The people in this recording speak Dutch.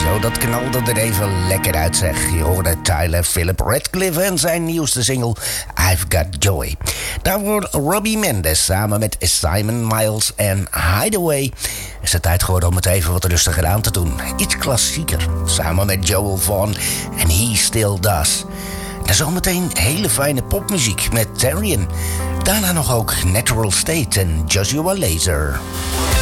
Zo, dat knalde er even lekker uit, zeg. Je hoorde Tyler Philip Radcliffe en zijn nieuwste single I've Got Joy. Daarvoor Robbie Mendes samen met Simon Miles en Hideaway. Is het tijd geworden om het even wat rustiger aan te doen. Iets klassieker, samen met Joel Vaughan en He Still Does. En zometeen hele fijne popmuziek met Tarian. Daarna nog ook Natural State en Joshua Laser.